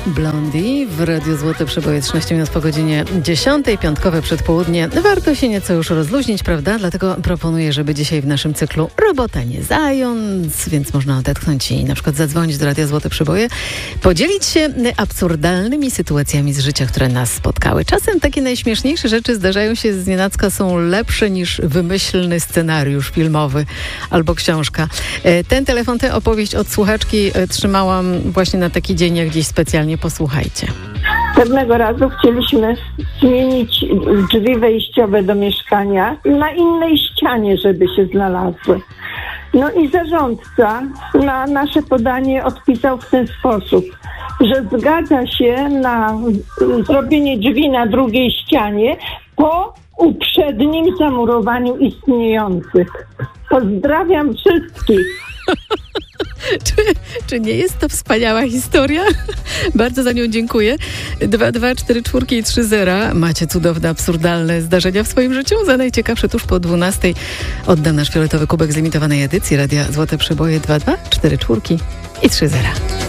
Blondie w Radiu Złote Przeboje, 13 minut po godzinie 10, piątkowe przedpołudnie. Warto się nieco już rozluźnić, prawda? Dlatego proponuję, żeby dzisiaj w naszym cyklu Robota nie zając, więc można odetchnąć i na przykład zadzwonić do Radia Złote Przeboje, podzielić się absurdalnymi sytuacjami z życia, które nas spotkały. Czasem takie najśmieszniejsze rzeczy zdarzają się znienacka, są lepsze niż wymyślny scenariusz filmowy albo książka. Ten telefon, tę opowieść od słuchaczki trzymałam właśnie na taki dzień jak dziś specjalnie. Posłuchajcie. Pewnego razu chcieliśmy zmienić drzwi wejściowe do mieszkania na innej ścianie, żeby się znalazły. No i zarządca na nasze podanie odpisał w ten sposób, że zgadza się na zrobienie drzwi na drugiej ścianie po uprzednim zamurowaniu istniejących. Pozdrawiam wszystkich. Czy nie jest to wspaniała historia? Bardzo za nią dziękuję. 224 i 30. Macie cudowne, absurdalne zdarzenia w swoim życiu? Za najciekawsze tuż po 12 oddam nasz fioletowy kubek z limitowanej edycji Radia Złote Przeboje 224 i 30.